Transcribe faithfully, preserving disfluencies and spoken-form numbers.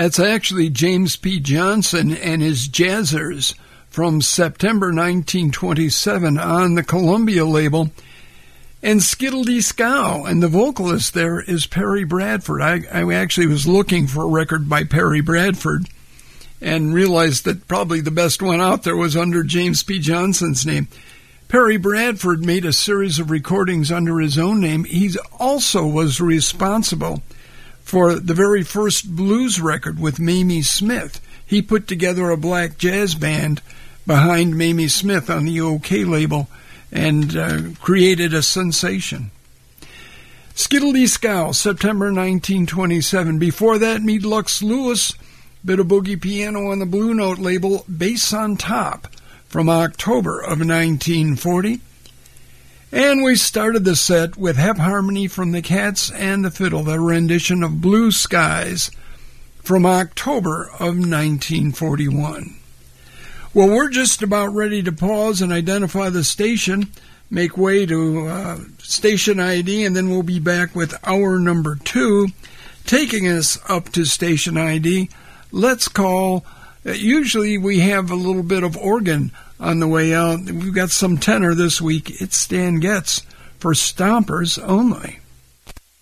That's actually James P. Johnson and his Jazzers from September nineteen twenty-seven on the Columbia label. And Skiddle-Dee-Scow, and the vocalist there is Perry Bradford. I, I actually was looking for a record by Perry Bradford and realized that probably the best one out there was under James P. Johnson's name. Perry Bradford made a series of recordings under his own name. He also was responsible for the very first blues record with Mamie Smith. He put together a black jazz band behind Mamie Smith on the OK label and uh, created a sensation. Skiddle-Dee-Scow, September nineteen twenty-seven. Before that, meet Lux Lewis, bit of boogie piano on the Blue Note label, Bass on Top, from October of nineteen forty. And we started the set with Hep Harmony from the Cats and the Fiddle, their rendition of Blue Skies from October of nineteen forty-one. Well, we're just about ready to pause and identify the station, make way to uh, station I D, and then we'll be back with hour number two. Taking us up to station I D, let's call, uh, usually we have a little bit of organ on the way out. We've got some tenor this week. It's Stan Getz for Stompers Only.